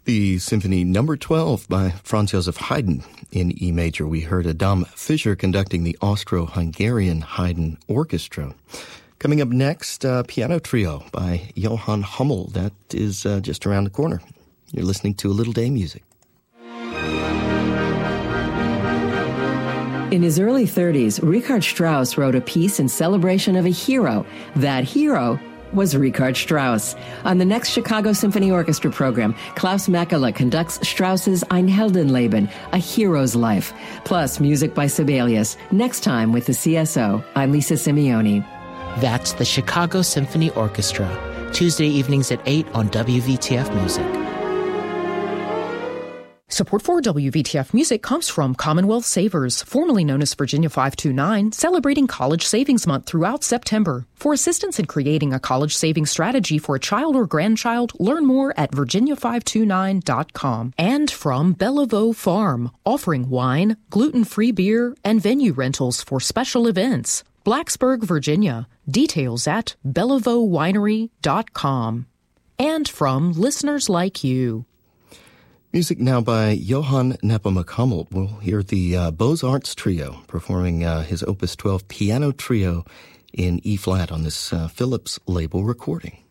The Symphony Number 12 by Franz Joseph Haydn in E major. We heard Adam Fischer conducting the Austro-Hungarian Haydn Orchestra. Coming up next, piano trio by Johann Hummel. That is just around the corner. You're listening to A Little Day Music. In his early 30s, Richard Strauss wrote a piece in celebration of a hero. That hero was Richard Strauss. On the next Chicago Symphony Orchestra program, Klaus Mekela conducts Strauss's Ein Heldenleben, A Hero's Life, plus music by Sibelius. Next time with the CSO, I'm Lisa Simeone. That's the Chicago Symphony Orchestra, Tuesday evenings at 8 on WVTF Music. Support for WVTF Music comes from Commonwealth Savers, formerly known as Virginia 529, celebrating College Savings Month throughout September. For assistance in creating a college savings strategy for a child or grandchild, learn more at virginia529.com. And from Bellevaux Farm, offering wine, gluten-free beer, and venue rentals for special events. Blacksburg, Virginia. Details at BellevauxWinery.com. And from listeners like you. Music now by Johann Nepomuk Hummel. We'll hear the Beaux-Arts Trio performing his Opus 12 piano trio in E-flat on this Philips label recording.